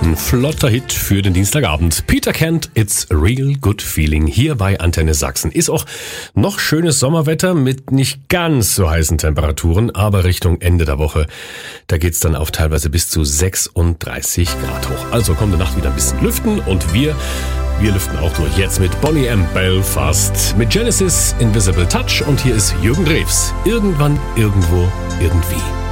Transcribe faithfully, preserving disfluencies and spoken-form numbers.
Ein flotter Hit für den Dienstagabend. Peter Kent, It's a Real Good Feeling hier bei Antenne Sachsen. Ist auch noch schönes Sommerwetter mit nicht ganz so heißen Temperaturen, aber Richtung Ende der Woche, da geht's dann auf teilweise bis zu sechsunddreißig Grad hoch. Also kommende Nacht wieder ein bisschen lüften und wir, wir lüften auch durch. Jetzt mit Bonnie M. Belfast, mit Genesis, Invisible Touch und hier ist Jürgen Drews. Irgendwann, irgendwo, irgendwie.